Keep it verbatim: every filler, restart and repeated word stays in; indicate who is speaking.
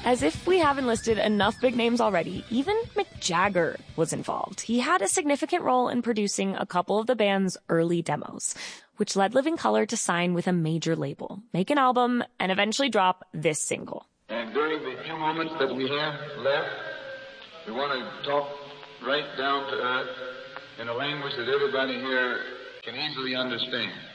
Speaker 1: As if we haven't listed enough big names already, even Mick Jagger was involved. He had a significant role in producing a couple of the band's early demos, which led Living Colour to sign with a major label, make an album, and eventually drop this single.
Speaker 2: And during the few moments that we have left, we want to talk right down to earth in a language that everybody here can easily understand.